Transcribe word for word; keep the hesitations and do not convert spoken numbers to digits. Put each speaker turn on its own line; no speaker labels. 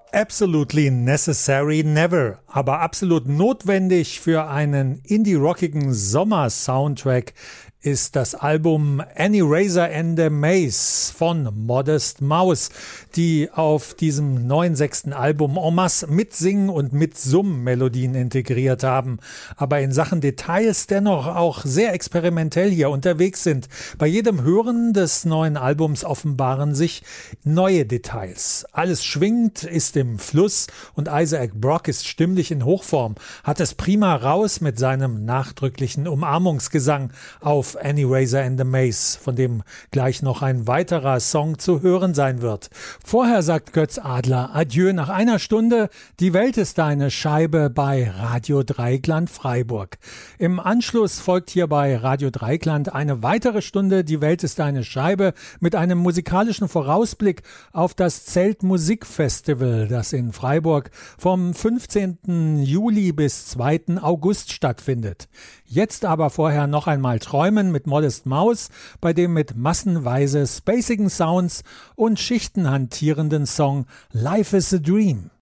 Absolutely necessary never, aber absolut notwendig für einen indie-rockigen Sommer-Soundtrack ist das Album Any Razor and the Maze von Modest Mouse, die auf diesem neuen sechsten Album en masse Mitsingen und Mitsummen-Melodien integriert haben, aber in Sachen Details dennoch auch sehr experimentell hier unterwegs sind. Bei jedem Hören des neuen Albums offenbaren sich neue Details. Alles schwingt, ist im Fluss und Isaac Brock ist stimmlich in Hochform, hat es prima raus mit seinem nachdrücklichen Umarmungsgesang auf Any Razor and the Maze, von dem gleich noch ein weiterer Song zu hören sein wird. Vorher sagt Götz Adler Adieu nach einer Stunde. Die Welt ist deine Scheibe bei Radio Dreieckland Freiburg. Im Anschluss folgt hier bei Radio Dreieckland eine weitere Stunde Die Welt ist deine Scheibe mit einem musikalischen Vorausblick auf das Zeltmusikfestival, das in Freiburg vom fünfzehnten Juli bis zweiten August stattfindet. Jetzt aber vorher noch einmal Träumen mit Modest Mouse, bei dem mit massenweise spacigen Sounds und Schichten hantierenden Song Life is a Dream.